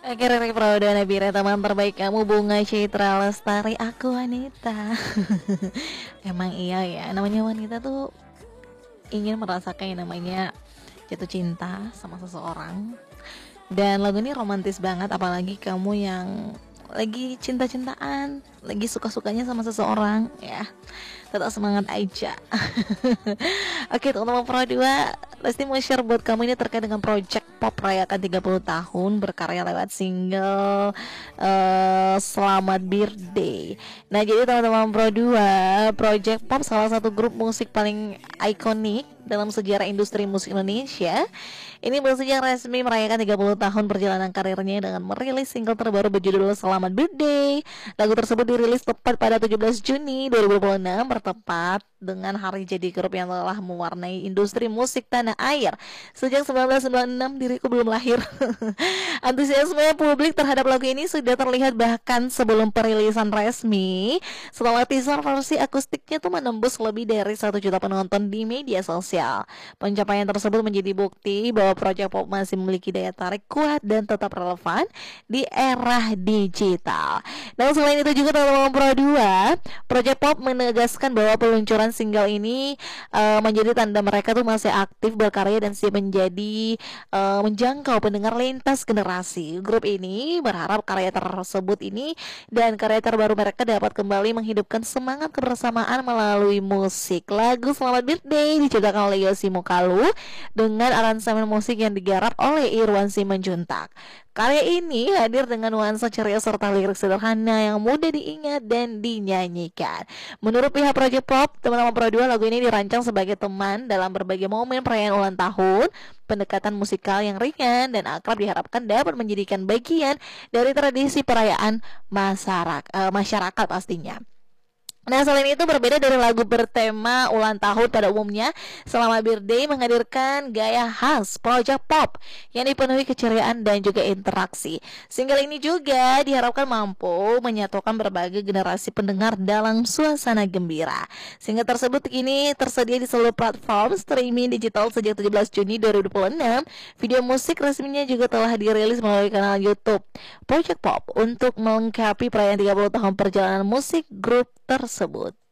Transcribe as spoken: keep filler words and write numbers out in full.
Oke, Riri Prauda Nabila, teman terbaik kamu, Bunga Citra Lestari, aku wanita. Emang iya ya, namanya wanita tuh ingin merasakan yang namanya jatuh cinta sama seseorang. Dan lagu ini romantis banget, apalagi kamu yang lagi cinta-cintaan, lagi suka-sukanya sama seseorang ya. Tetap semangat aja. Oke, teman-teman Pro dua, Lesti mau share buat kamu ini terkait dengan project pop rayakan tiga puluh tahun berkarya lewat single uh, Selamat Birthday. Nah, jadi teman-teman Pro dua, project pop salah satu grup musik paling ikonik dalam sejarah industri musik Indonesia. Ini bersejarah resmi merayakan tiga puluh tahun perjalanan karirnya dengan merilis single terbaru berjudul Selamat Birthday. Lagu tersebut dirilis tepat pada tujuh belas Juni dua ribu dua puluh enam, bertepat dengan hari jadi grup yang telah mewarnai industri musik tanah air. Sejak seribu sembilan ratus sembilan puluh enam diriku belum lahir. Antusiasme publik terhadap lagu ini sudah terlihat bahkan sebelum perilisan resmi. Setelah teaser versi akustiknya tuh menembus lebih dari satu juta penonton di media sosial. Pencapaian tersebut menjadi bukti bahwa project pop masih memiliki daya tarik kuat dan tetap relevan di era digital. Nah, selain itu juga teman-teman Pro dua, project pop menegaskan bahwa peluncuran single ini uh, menjadi tanda mereka tuh masih aktif berkarya dan siap menjadi uh, menjangkau pendengar lintas generasi. Grup ini berharap karya tersebut ini dan karya terbaru mereka dapat kembali menghidupkan semangat kebersamaan melalui musik. Lagu Selamat Birthday diciptakan oleh Yosi Mukalu dengan aransemen musik yang digarap oleh Irwan Simanjuntak. Karya ini hadir dengan nuansa ceria serta lirik sederhana yang mudah diingat dan dinyanyikan. Menurut pihak Project Pop, teman-teman Pro dua, lagu ini dirancang sebagai teman dalam berbagai momen perayaan ulang tahun. Pendekatan musikal yang ringan dan akrab diharapkan dapat menjadikan bagian dari tradisi perayaan masyarakat, uh, masyarakat pastinya. Nah, selain itu berbeda dari lagu bertema ulang tahun pada umumnya, Selamat Birthday menghadirkan gaya khas project pop yang dipenuhi keceriaan dan juga interaksi. Single ini juga diharapkan mampu menyatukan berbagai generasi pendengar dalam suasana gembira. Single tersebut kini tersedia di seluruh platform streaming digital sejak tujuh belas Juni dua ribu dua puluh enam. Video musik resminya juga telah dirilis melalui kanal YouTube Project Pop untuk melengkapi perayaan tiga puluh tahun perjalanan musik grup tersebut.